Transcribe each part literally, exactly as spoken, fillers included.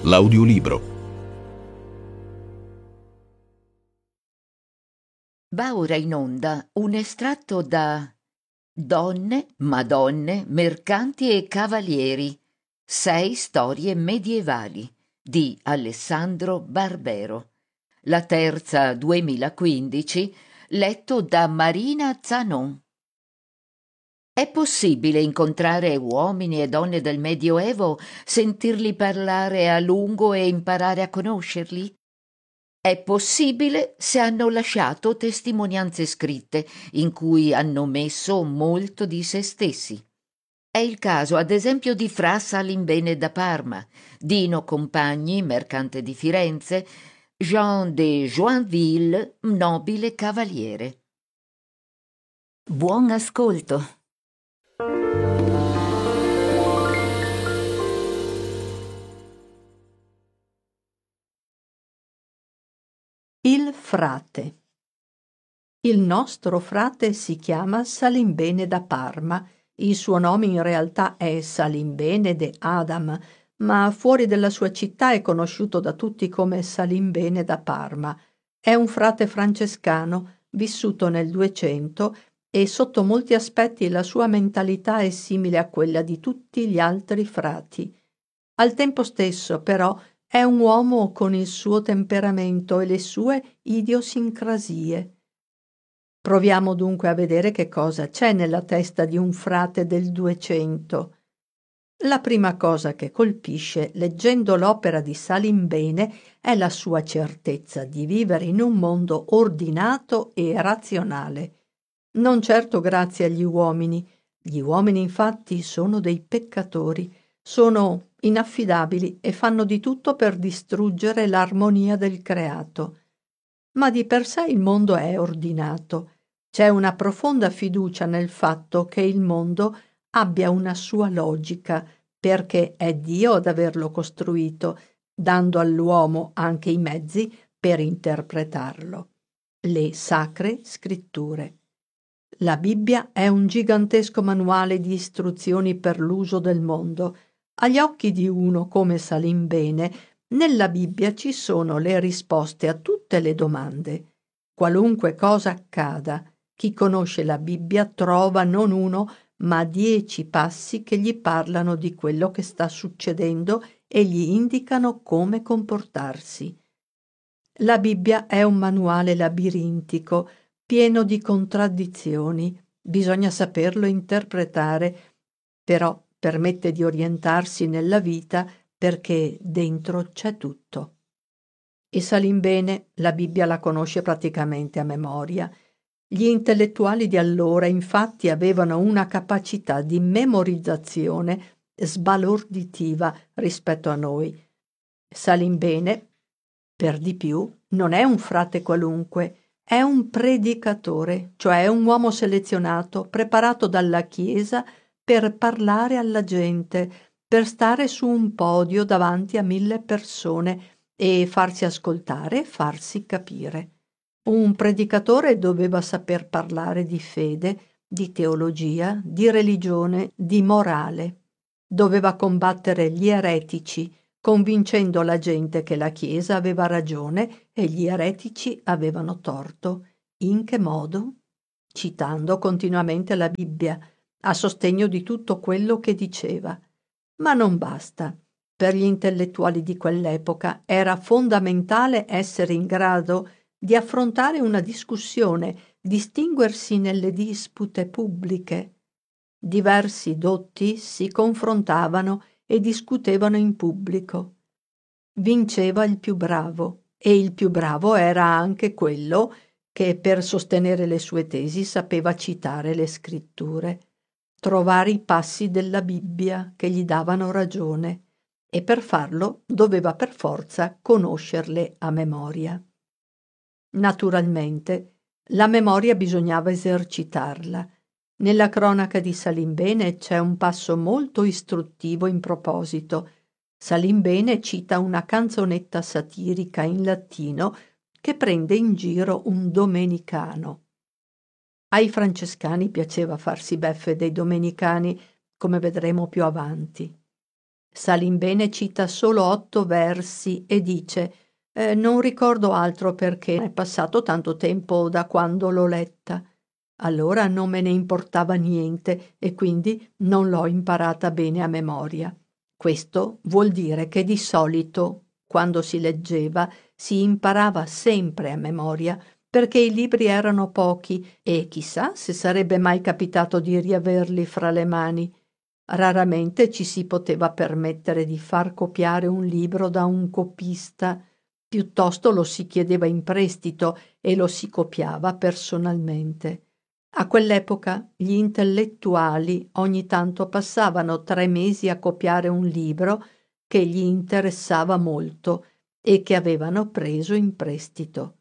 L'audiolibro. Va ora in onda un estratto da Donne, Madonne, Mercanti e Cavalieri, sei storie medievali di Alessandro Barbero. La terza duemilaquindici, letto da Marina Zanon. È possibile incontrare uomini e donne del Medioevo, sentirli parlare a lungo e imparare a conoscerli? È possibile se hanno lasciato testimonianze scritte in cui hanno messo molto di se stessi. È il caso, ad esempio, di Fra Salimbene da Parma, Dino Compagni, mercante di Firenze, Jean de Joinville, nobile cavaliere. Buon ascolto. Il frate. Il nostro frate si chiama Salimbene da Parma. Il suo nome in realtà è Salimbene de Adam, ma fuori della sua città è conosciuto da tutti come Salimbene da Parma. È un frate francescano, vissuto nel duecento, e sotto molti aspetti la sua mentalità è simile a quella di tutti gli altri frati. Al tempo stesso, però, è un uomo con il suo temperamento e le sue idiosincrasie. Proviamo dunque a vedere che cosa c'è nella testa di un frate del duecento. La prima cosa che colpisce leggendo l'opera di Salimbene è la sua certezza di vivere in un mondo ordinato e razionale. Non certo grazie agli uomini. Gli uomini infatti sono dei peccatori, sono inaffidabili e fanno di tutto per distruggere l'armonia del creato. Ma di per sé il mondo è ordinato. C'è una profonda fiducia nel fatto che il mondo abbia una sua logica, perché è Dio ad averlo costruito, dando all'uomo anche i mezzi per interpretarlo. Le sacre scritture. La Bibbia è un gigantesco manuale di istruzioni per l'uso del mondo. Agli occhi di uno come Salimbene, nella Bibbia ci sono le risposte a tutte le domande. Qualunque cosa accada, chi conosce la Bibbia trova non uno, ma dieci passi che gli parlano di quello che sta succedendo e gli indicano come comportarsi. La Bibbia è un manuale labirintico, pieno di contraddizioni. Bisogna saperlo interpretare, però permette di orientarsi nella vita perché dentro c'è tutto. E Salimbene la Bibbia la conosce praticamente a memoria. Gli intellettuali di allora infatti avevano una capacità di memorizzazione sbalorditiva rispetto a noi. Salimbene, per di più, non è un frate qualunque, è un predicatore, cioè un uomo selezionato, preparato dalla Chiesa per parlare alla gente, per stare su un podio davanti a mille persone e farsi ascoltare e farsi capire. Un predicatore doveva saper parlare di fede, di teologia, di religione, di morale. Doveva combattere gli eretici, convincendo la gente che la Chiesa aveva ragione e gli eretici avevano torto. In che modo? Citando continuamente la Bibbia, a sostegno di tutto quello che diceva. Ma non basta. Per gli intellettuali di quell'epoca era fondamentale essere in grado di affrontare una discussione, distinguersi nelle dispute pubbliche. Diversi dotti si confrontavano e discutevano in pubblico. Vinceva il più bravo, e il più bravo era anche quello che per sostenere le sue tesi sapeva citare le scritture, trovare i passi della Bibbia che gli davano ragione, e per farlo doveva per forza conoscerle a memoria. Naturalmente, la memoria bisognava esercitarla. Nella cronaca di Salimbene c'è un passo molto istruttivo in proposito. Salimbene cita una canzonetta satirica in latino che prende in giro un domenicano. Ai francescani piaceva farsi beffe dei domenicani, come vedremo più avanti. Salimbene cita solo otto versi e dice eh, «Non ricordo altro perché è passato tanto tempo da quando l'ho letta. Allora non me ne importava niente e quindi non l'ho imparata bene a memoria». Questo vuol dire che di solito, quando si leggeva, si imparava sempre a memoria, perché i libri erano pochi e chissà se sarebbe mai capitato di riaverli fra le mani. Raramente ci si poteva permettere di far copiare un libro da un copista, piuttosto lo si chiedeva in prestito e lo si copiava personalmente. A quell'epoca gli intellettuali ogni tanto passavano tre mesi a copiare un libro che gli interessava molto e che avevano preso in prestito.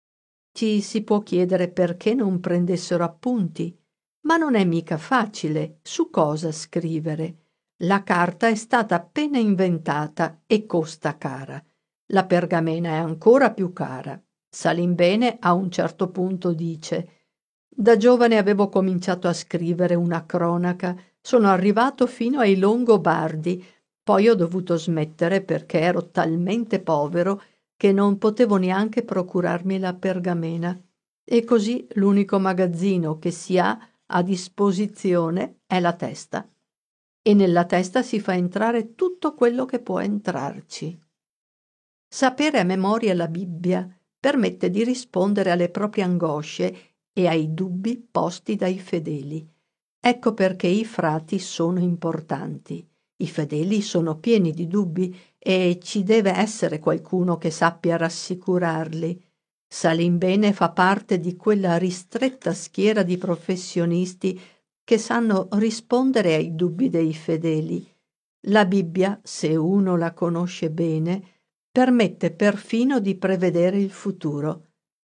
Ci si può chiedere perché non prendessero appunti, ma non è mica facile su cosa scrivere. La carta è stata appena inventata e costa cara. La pergamena è ancora più cara. Salimbene a un certo punto dice «Da giovane avevo cominciato a scrivere una cronaca, sono arrivato fino ai Longobardi, poi ho dovuto smettere perché ero talmente povero che non potevo neanche procurarmi la pergamena, e così l'unico magazzino che si ha a disposizione è la testa, e nella testa si fa entrare tutto quello che può entrarci». Sapere a memoria la Bibbia permette di rispondere alle proprie angosce e ai dubbi posti dai fedeli. Ecco perché i frati sono importanti. I fedeli sono pieni di dubbi e ci deve essere qualcuno che sappia rassicurarli. Salimbene fa parte di quella ristretta schiera di professionisti che sanno rispondere ai dubbi dei fedeli. La Bibbia, se uno la conosce bene, permette perfino di prevedere il futuro.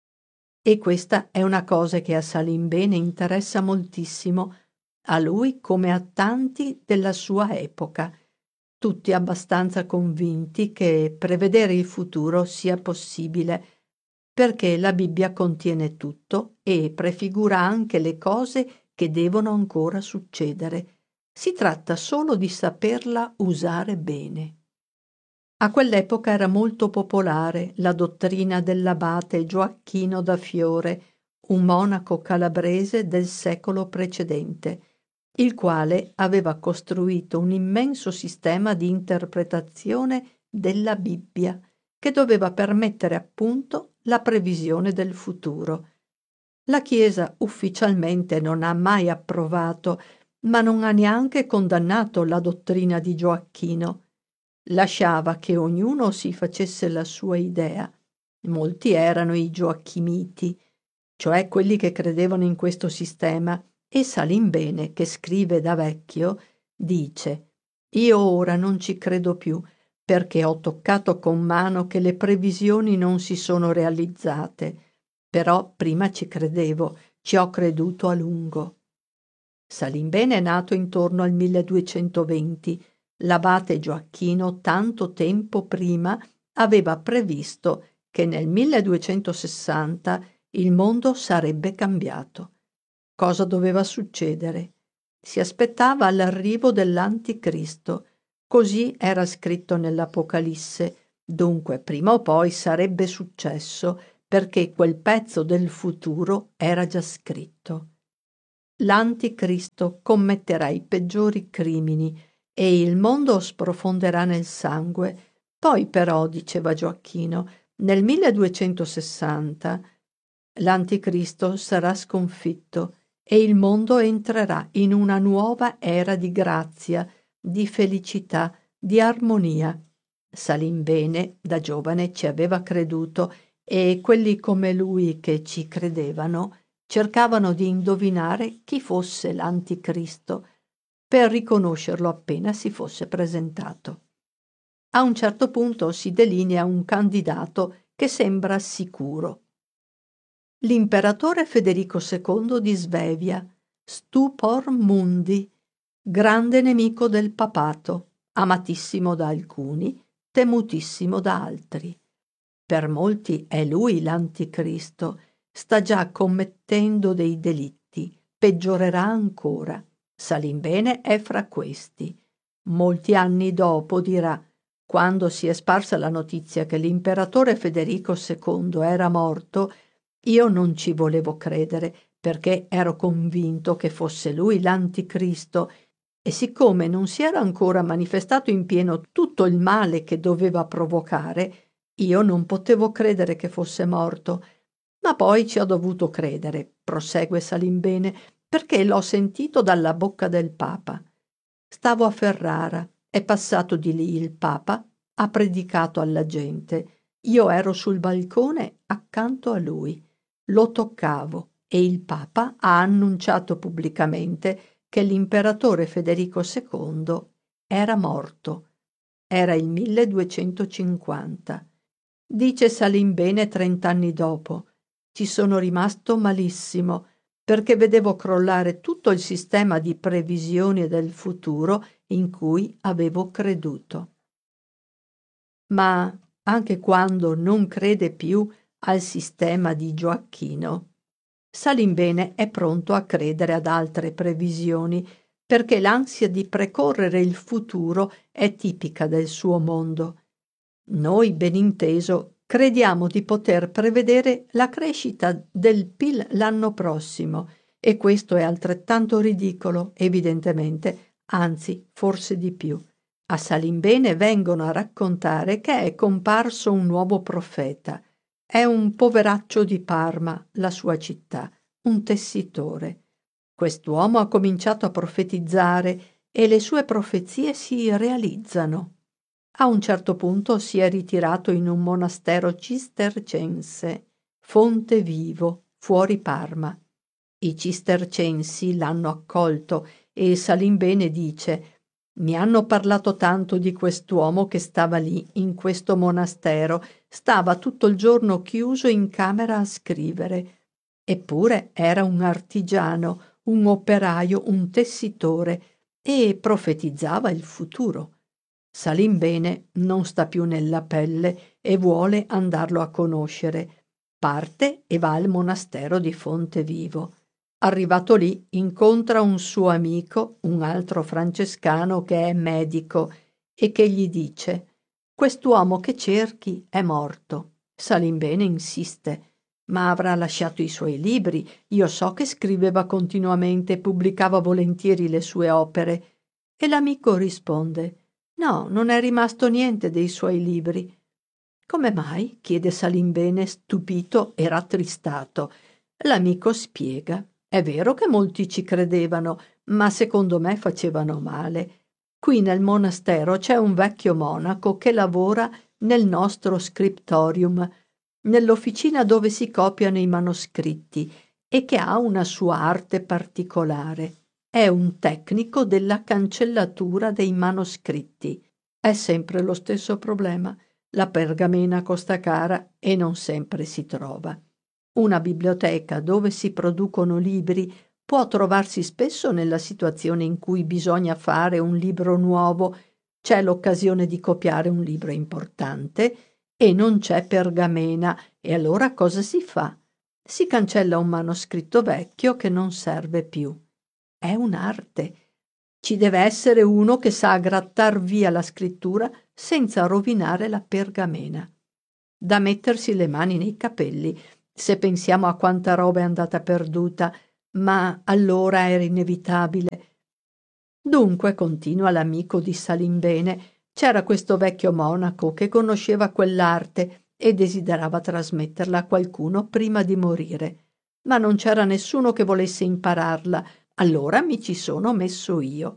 E questa è una cosa che a Salimbene interessa moltissimo, a lui come a tanti della sua epoca, tutti abbastanza convinti che prevedere il futuro sia possibile, perché la Bibbia contiene tutto e prefigura anche le cose che devono ancora succedere. Si tratta solo di saperla usare bene. A quell'epoca era molto popolare la dottrina dell'abate Gioacchino da Fiore, un monaco calabrese del secolo precedente, il quale aveva costruito un immenso sistema di interpretazione della Bibbia che doveva permettere appunto la previsione del futuro. La Chiesa ufficialmente non ha mai approvato, ma non ha neanche condannato la dottrina di Gioacchino. Lasciava che ognuno si facesse la sua idea. Molti erano i gioacchimiti, cioè quelli che credevano in questo sistema, e Salimbene, che scrive da vecchio, dice «Io ora non ci credo più, perché ho toccato con mano che le previsioni non si sono realizzate, però prima ci credevo, ci ho creduto a lungo». Salimbene è nato intorno al milleduecentoventi. L'abate Gioacchino tanto tempo prima aveva previsto che nel milleduecentosessanta il mondo sarebbe cambiato. Cosa doveva succedere? Si aspettava l'arrivo dell'Anticristo, così era scritto nell'Apocalisse, dunque prima o poi sarebbe successo perché quel pezzo del futuro era già scritto. L'Anticristo commetterà i peggiori crimini e il mondo sprofonderà nel sangue. Poi però, diceva Gioacchino, nel milleduecentosessanta l'Anticristo sarà sconfitto e il mondo entrerà in una nuova era di grazia, di felicità, di armonia. Salimbene da giovane ci aveva creduto e quelli come lui che ci credevano cercavano di indovinare chi fosse l'Anticristo per riconoscerlo appena si fosse presentato. A un certo punto si delinea un candidato che sembra sicuro. L'imperatore Federico secondo di Svevia, stupor mundi, grande nemico del papato, amatissimo da alcuni, temutissimo da altri. Per molti è lui l'Anticristo, sta già commettendo dei delitti, peggiorerà ancora. Salimbene è fra questi. Molti anni dopo dirà: quando si è sparsa la notizia che l'imperatore Federico secondo era morto, io non ci volevo credere, perché ero convinto che fosse lui l'anticristo, e siccome non si era ancora manifestato in pieno tutto il male che doveva provocare, io non potevo credere che fosse morto. Ma poi ci ho dovuto credere, prosegue Salimbene, perché l'ho sentito dalla bocca del Papa. Stavo a Ferrara, è passato di lì il Papa, ha predicato alla gente. Io ero sul balcone accanto a lui. Lo toccavo e il Papa ha annunciato pubblicamente che l'imperatore Federico secondo era morto. Era il milleduecentocinquanta. Dice Salimbene trent'anni dopo: ci sono rimasto malissimo, perché vedevo crollare tutto il sistema di previsioni del futuro in cui avevo creduto. Ma anche quando non crede più al sistema di Gioacchino, Salimbene è pronto a credere ad altre previsioni, perché l'ansia di precorrere il futuro è tipica del suo mondo. Noi, ben inteso, crediamo di poter prevedere la crescita del P I L l'anno prossimo, e questo è altrettanto ridicolo, evidentemente, anzi, forse di più. A Salimbene vengono a raccontare che è comparso un nuovo profeta. È un poveraccio di Parma, la sua città, un tessitore. Quest'uomo ha cominciato a profetizzare e le sue profezie si realizzano. A un certo punto si è ritirato in un monastero cistercense, Fonte Vivo, fuori Parma. I cistercensi l'hanno accolto e Salimbene dice: mi hanno parlato tanto di quest'uomo che stava lì, in questo monastero, stava tutto il giorno chiuso in camera a scrivere. Eppure era un artigiano, un operaio, un tessitore, e profetizzava il futuro. Salimbene non sta più nella pelle e vuole andarlo a conoscere. Parte e va al monastero di Fonte Vivo. Arrivato lì incontra un suo amico, un altro francescano che è medico, e che gli dice: quest'uomo che cerchi è morto. Salimbene insiste: ma avrà lasciato i suoi libri, io so che scriveva continuamente e pubblicava volentieri le sue opere. E l'amico risponde: no, non è rimasto niente dei suoi libri. Come mai? Chiede Salimbene, stupito e rattristato. L'amico spiega: è vero che molti ci credevano, ma secondo me facevano male. Qui nel monastero c'è un vecchio monaco che lavora nel nostro scriptorium, nell'officina dove si copiano i manoscritti, e che ha una sua arte particolare. È un tecnico della cancellatura dei manoscritti. È sempre lo stesso problema. La pergamena costa cara e non sempre si trova. Una biblioteca dove si producono libri può trovarsi spesso nella situazione in cui bisogna fare un libro nuovo, c'è l'occasione di copiare un libro importante e non c'è pergamena, e allora cosa si fa? Si cancella un manoscritto vecchio che non serve più. È un'arte. Ci deve essere uno che sa grattar via la scrittura senza rovinare la pergamena. Da mettersi le mani nei capelli se pensiamo a quanta roba è andata perduta, ma allora era inevitabile. Dunque, continua l'amico di Salimbene, c'era questo vecchio monaco che conosceva quell'arte e desiderava trasmetterla a qualcuno prima di morire, ma non c'era nessuno che volesse impararla. Allora mi ci sono messo io.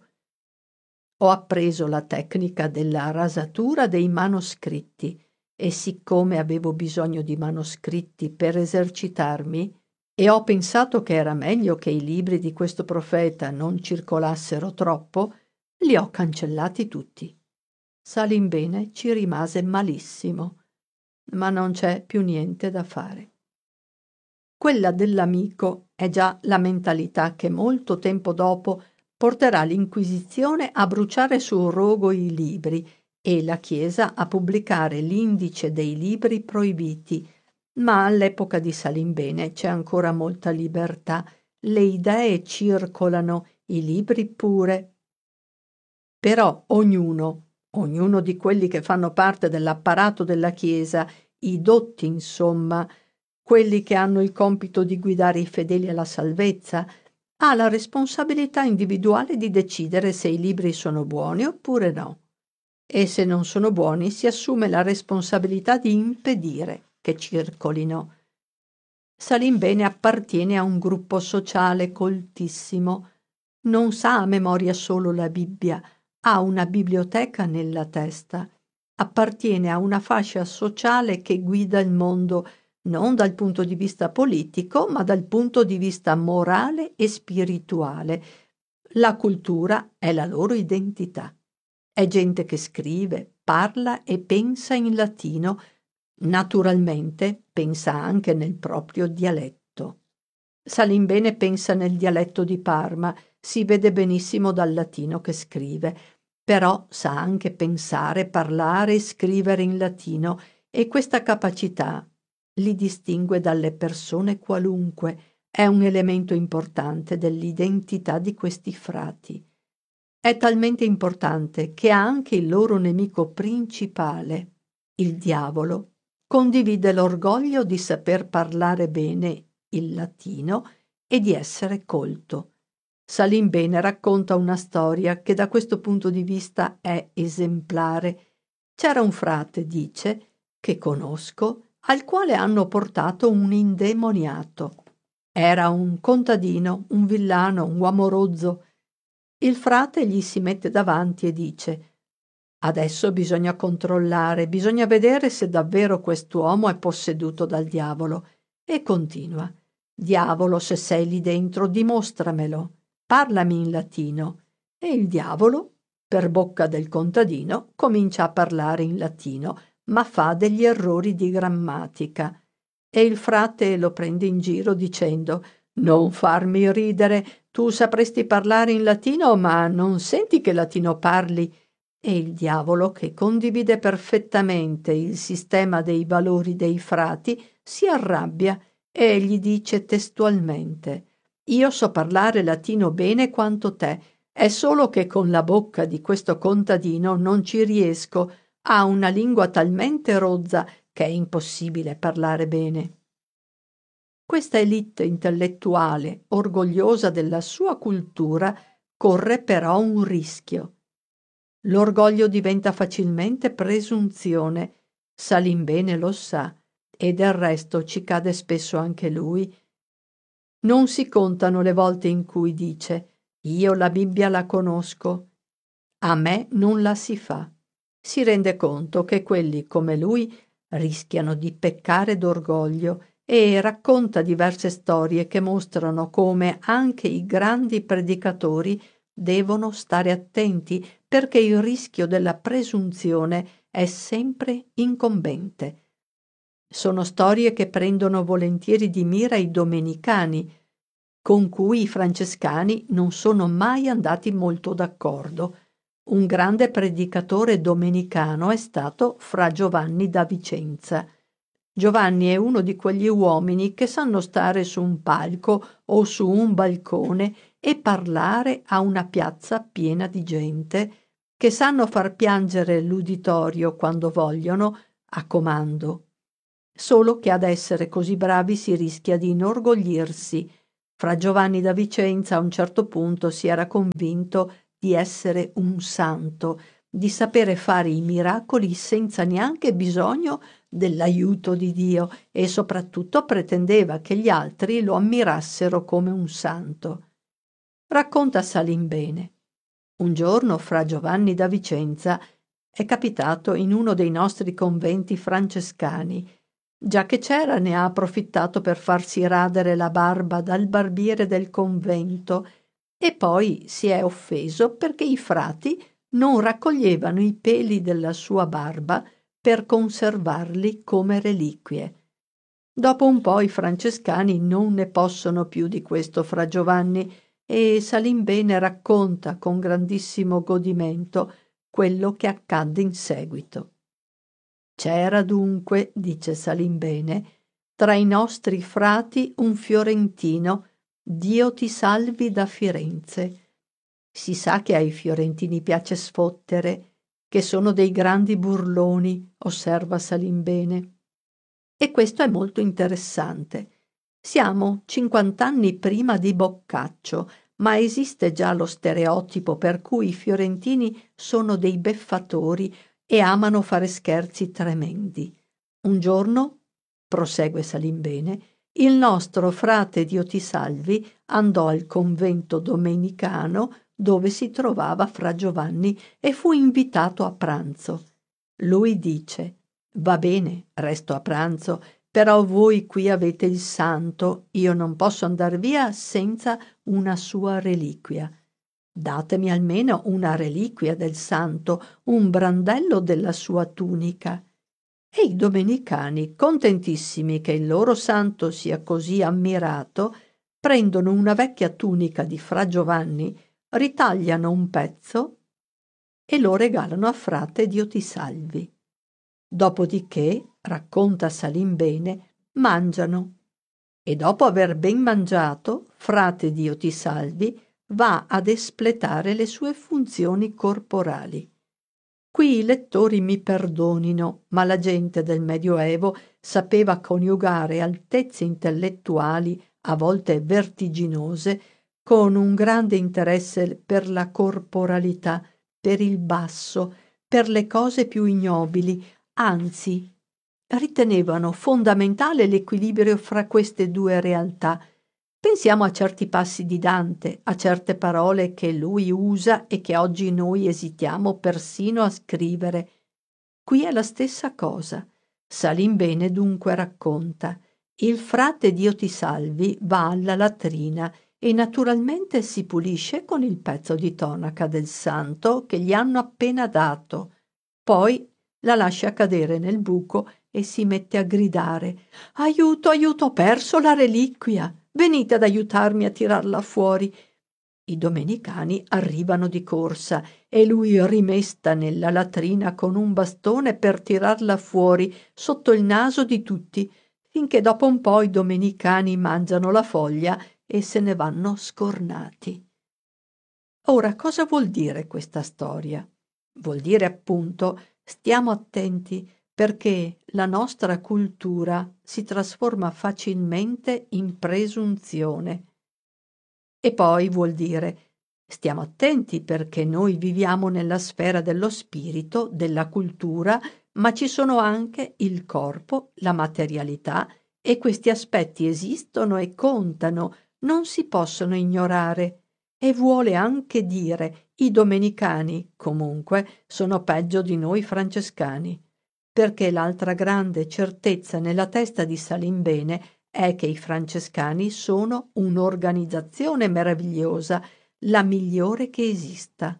Ho appreso la tecnica della rasatura dei manoscritti e siccome avevo bisogno di manoscritti per esercitarmi e ho pensato che era meglio che i libri di questo profeta non circolassero troppo, li ho cancellati tutti. Salimbene ci rimase malissimo, ma non c'è più niente da fare. Quella dell'amico è già la mentalità che molto tempo dopo porterà l'Inquisizione a bruciare sul rogo i libri e la Chiesa a pubblicare l'indice dei libri proibiti. Ma all'epoca di Salimbene c'è ancora molta libertà, le idee circolano, i libri pure. Però ognuno, ognuno di quelli che fanno parte dell'apparato della Chiesa, i dotti insomma, quelli che hanno il compito di guidare i fedeli alla salvezza, ha la responsabilità individuale di decidere se i libri sono buoni oppure no. E se non sono buoni si assume la responsabilità di impedire che circolino. Salimbene appartiene a un gruppo sociale coltissimo. Non sa a memoria solo la Bibbia, ha una biblioteca nella testa. Appartiene a una fascia sociale che guida il mondo non dal punto di vista politico, ma dal punto di vista morale e spirituale. La cultura è la loro identità. È gente che scrive, parla e pensa in latino. Naturalmente pensa anche nel proprio dialetto. Salimbene pensa nel dialetto di Parma, si vede benissimo dal latino che scrive, però sa anche pensare, parlare e scrivere in latino, e questa capacità li distingue dalle persone qualunque, è un elemento importante dell'identità di questi frati. È talmente importante che anche il loro nemico principale, il diavolo, condivide l'orgoglio di saper parlare bene il latino e di essere colto. Salimbene racconta una storia che da questo punto di vista è esemplare. C'era un frate, dice, che conosco, al quale hanno portato un indemoniato. Era un contadino, un villano, un uomo rozzo. Il frate gli si mette davanti e dice: «Adesso bisogna controllare, bisogna vedere se davvero quest'uomo è posseduto dal diavolo». E continua: «Diavolo, se sei lì dentro, dimostramelo, parlami in latino». E il diavolo, per bocca del contadino, comincia a parlare in latino, ma fa degli errori di grammatica. E il frate lo prende in giro dicendo: «Non farmi ridere, tu sapresti parlare in latino, ma non senti che latino parli». E il diavolo, che condivide perfettamente il sistema dei valori dei frati, si arrabbia e gli dice testualmente: «Io so parlare latino bene quanto te, è solo che con la bocca di questo contadino non ci riesco, ha una lingua talmente rozza che è impossibile parlare bene». Questa élite intellettuale, orgogliosa della sua cultura, corre però un rischio. L'orgoglio diventa facilmente presunzione. Salimbene lo sa, e del resto ci cade spesso anche lui. Non si contano le volte in cui dice: «Io la Bibbia la conosco». A me non la si fa. Si rende conto che quelli come lui rischiano di peccare d'orgoglio e racconta diverse storie che mostrano come anche i grandi predicatori devono stare attenti, perché il rischio della presunzione è sempre incombente. Sono storie che prendono volentieri di mira i domenicani, con cui i francescani non sono mai andati molto d'accordo. Un grande predicatore domenicano è stato Fra Giovanni da Vicenza. Giovanni è uno di quegli uomini che sanno stare su un palco o su un balcone e parlare a una piazza piena di gente, che sanno far piangere l'uditorio quando vogliono, a comando. Solo che ad essere così bravi si rischia di inorgoglirsi. Fra Giovanni da Vicenza a un certo punto si era convinto di essere un santo, di sapere fare i miracoli senza neanche bisogno dell'aiuto di Dio, e soprattutto pretendeva che gli altri lo ammirassero come un santo. Racconta Salimbene: un giorno Fra Giovanni da Vicenza è capitato in uno dei nostri conventi francescani. Già che c'era, ne ha approfittato per farsi radere la barba dal barbiere del convento, e poi si è offeso perché i frati non raccoglievano i peli della sua barba per conservarli come reliquie. Dopo un po' i francescani non ne possono più di questo Fra Giovanni, e Salimbene racconta con grandissimo godimento quello che accadde in seguito. «C'era dunque», dice Salimbene, «tra i nostri frati un fiorentino, Dio ti salvi, da Firenze. Si sa che ai fiorentini piace sfottere, che sono dei grandi burloni, osserva Salimbene. E questo è molto interessante. Siamo cinquant'anni prima di Boccaccio, ma esiste già lo stereotipo per cui i fiorentini sono dei beffatori e amano fare scherzi tremendi. Un giorno, prosegue Salimbene, il nostro frate Diotisalvi andò al convento domenicano dove si trovava fra Giovanni e fu invitato a pranzo. Lui dice: «Va bene, resto a pranzo, però voi qui avete il santo, io non posso andar via senza una sua reliquia. Datemi almeno una reliquia del santo, un brandello della sua tunica». E i domenicani, contentissimi che il loro santo sia così ammirato, prendono una vecchia tunica di fra Giovanni, ritagliano un pezzo e lo regalano a frate Diotisalvi. Dopodiché, racconta Salimbene, mangiano e dopo aver ben mangiato, frate Diotisalvi va ad espletare le sue funzioni corporali. Qui i lettori mi perdonino, ma la gente del Medioevo sapeva coniugare altezze intellettuali, a volte vertiginose, con un grande interesse per la corporalità, per il basso, per le cose più ignobili, anzi, ritenevano fondamentale l'equilibrio fra queste due realtà. Pensiamo a certi passi di Dante, a certe parole che lui usa e che oggi noi esitiamo persino a scrivere. Qui è la stessa cosa. Salimbene dunque racconta: il frate Diotisalvi va alla latrina e naturalmente si pulisce con il pezzo di tonaca del santo che gli hanno appena dato. Poi la lascia cadere nel buco e si mette a gridare: «Aiuto, aiuto, ho perso la reliquia! Venite ad aiutarmi a tirarla fuori». I domenicani arrivano di corsa e lui rimesta nella latrina con un bastone per tirarla fuori sotto il naso di tutti, finché dopo un po' i domenicani mangiano la foglia e se ne vanno scornati. Ora, cosa vuol dire questa storia? Vuol dire appunto: stiamo attenti, perché la nostra cultura si trasforma facilmente in presunzione. E poi vuol dire: stiamo attenti, perché noi viviamo nella sfera dello spirito, della cultura, ma ci sono anche il corpo, la materialità, e questi aspetti esistono e contano, non si possono ignorare. E vuole anche dire: i domenicani, comunque, sono peggio di noi francescani, perché l'altra grande certezza nella testa di Salimbene è che i francescani sono un'organizzazione meravigliosa, la migliore che esista.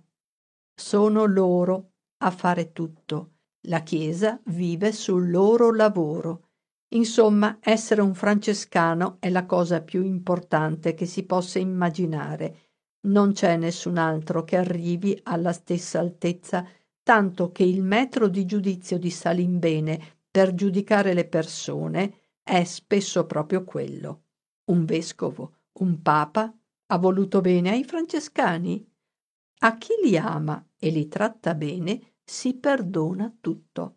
Sono loro a fare tutto. La Chiesa vive sul loro lavoro. Insomma, essere un francescano è la cosa più importante che si possa immaginare. Non c'è nessun altro che arrivi alla stessa altezza, tanto che il metro di giudizio di Salimbene per giudicare le persone è spesso proprio quello. Un vescovo, un papa, ha voluto bene ai francescani? A chi li ama e li tratta bene si perdona tutto.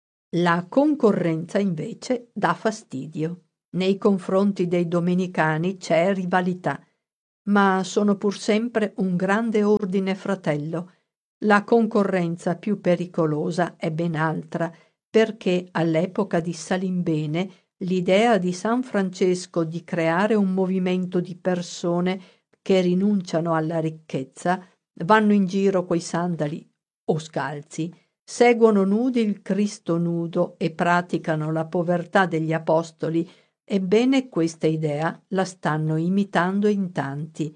La concorrenza invece dà fastidio. Nei confronti dei domenicani c'è rivalità, ma sono pur sempre un grande ordine fratello. La concorrenza più pericolosa è ben altra, perché all'epoca di Salimbene l'idea di San Francesco di creare un movimento di persone che rinunciano alla ricchezza, vanno in giro coi sandali o scalzi, seguono nudi il Cristo nudo e praticano la povertà degli apostoli, ebbene questa idea la stanno imitando in tanti.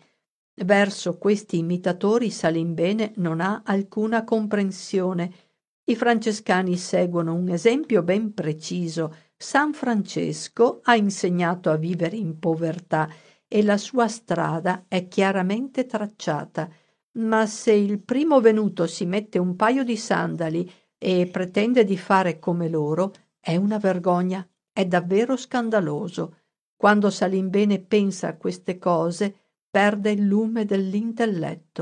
Verso questi imitatori Salimbene non ha alcuna comprensione. I francescani seguono un esempio ben preciso. San Francesco ha insegnato a vivere in povertà e la sua strada è chiaramente tracciata. Ma se il primo venuto si mette un paio di sandali e pretende di fare come loro, è una vergogna, è davvero scandaloso. Quando Salimbene pensa a queste cose, perde il lume dell'intelletto,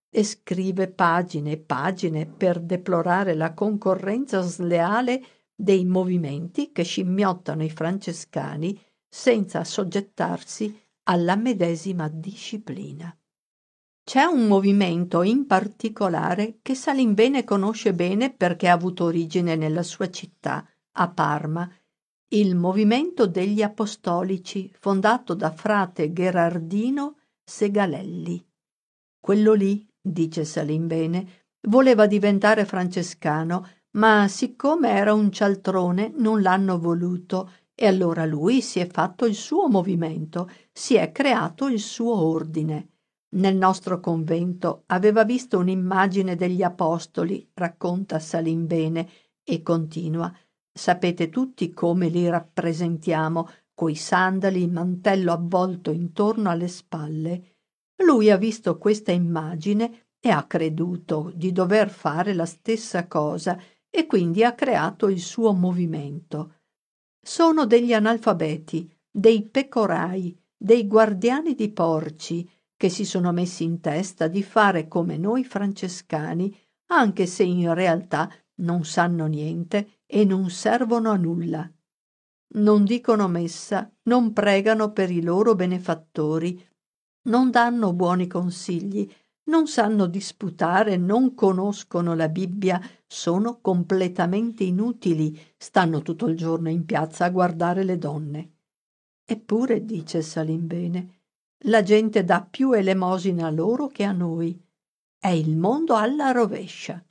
e scrive pagine e pagine per deplorare la concorrenza sleale dei movimenti che scimmiottano i francescani senza assoggettarsi alla medesima disciplina. C'è un movimento in particolare che Salimbene conosce bene perché ha avuto origine nella sua città, a Parma, il movimento degli Apostolici, fondato da frate Gherardino Segalelli. Quello lì, dice Salimbene, voleva diventare francescano, ma siccome era un cialtrone non l'hanno voluto e allora lui si è fatto il suo movimento, si è creato il suo ordine. Nel nostro convento aveva visto un'immagine degli apostoli, racconta Salimbene, e continua. Sapete tutti come li rappresentiamo, coi sandali, il mantello avvolto intorno alle spalle. Lui ha visto questa immagine e ha creduto di dover fare la stessa cosa e quindi ha creato il suo movimento. Sono degli analfabeti, dei pecorai, dei guardiani di porci, che si sono messi in testa di fare come noi francescani, anche se in realtà non sanno niente e non servono a nulla. Non dicono messa, non pregano per i loro benefattori, non danno buoni consigli, non sanno disputare, non conoscono la Bibbia, sono completamente inutili, stanno tutto il giorno in piazza a guardare le donne. Eppure, dice Salimbene, la gente dà più elemosina a loro che a noi. È il mondo alla rovescia.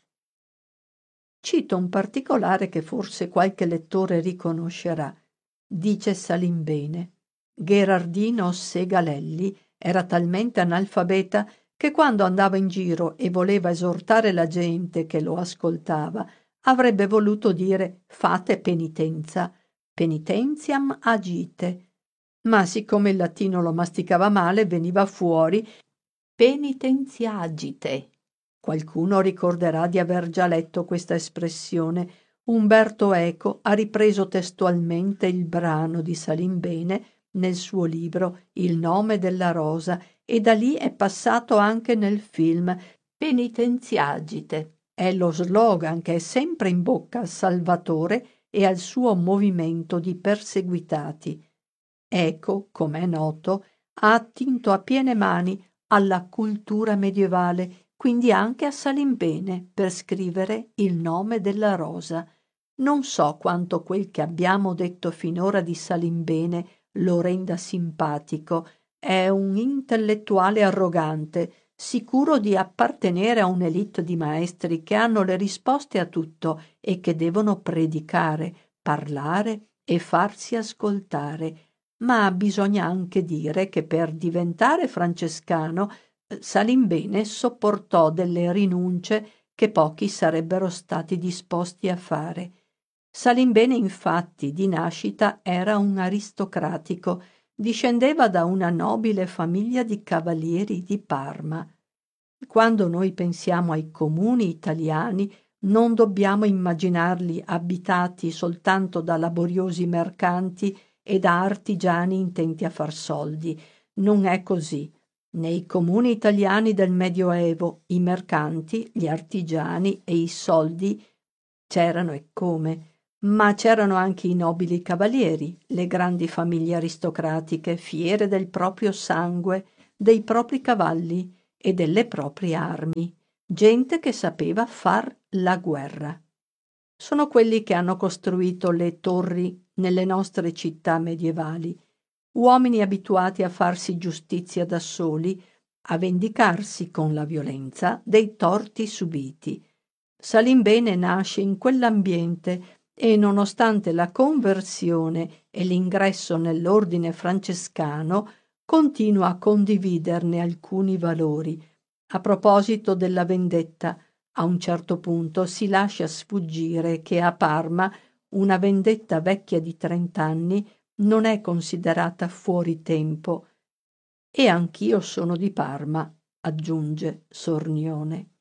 Cito un particolare che forse qualche lettore riconoscerà. Dice Salimbene, Gherardino Segalelli era talmente analfabeta che quando andava in giro e voleva esortare la gente che lo ascoltava, avrebbe voluto dire fate penitenza, penitentiam agite, ma siccome il latino lo masticava male, veniva fuori penitenziagite. Qualcuno ricorderà di aver già letto questa espressione. Umberto Eco ha ripreso testualmente il brano di Salimbene nel suo libro Il nome della rosa e da lì è passato anche nel film Penitenziagite. È lo slogan che è sempre in bocca al Salvatore e al suo movimento di perseguitati. Eco, com'è noto, ha attinto a piene mani alla cultura medievale, quindi anche a Salimbene, per scrivere Il nome della rosa. Non so quanto quel che abbiamo detto finora di Salimbene lo renda simpatico. È un intellettuale arrogante, sicuro di appartenere a un'élite di maestri che hanno le risposte a tutto e che devono predicare, parlare e farsi ascoltare. Ma bisogna anche dire che per diventare francescano Salimbene sopportò delle rinunce che pochi sarebbero stati disposti a fare. Salimbene infatti di nascita era un aristocratico, discendeva da una nobile famiglia di cavalieri di Parma. Quando noi pensiamo ai comuni italiani, non dobbiamo immaginarli abitati soltanto da laboriosi mercanti e da artigiani intenti a far soldi. Non è così. Nei comuni italiani del Medioevo i mercanti, gli artigiani e i soldi c'erano e come, ma c'erano anche i nobili cavalieri, le grandi famiglie aristocratiche, fiere del proprio sangue, dei propri cavalli e delle proprie armi, gente che sapeva far la guerra. Sono quelli che hanno costruito le torri nelle nostre città medievali, uomini abituati a farsi giustizia da soli, a vendicarsi con la violenza dei torti subiti. Salimbene nasce in quell'ambiente e, nonostante la conversione e l'ingresso nell'ordine francescano, continua a condividerne alcuni valori. A proposito della vendetta, a un certo punto si lascia sfuggire che a Parma una vendetta vecchia di trent'anni non è considerata fuori tempo. E anch'io sono di Parma, aggiunge Sornione.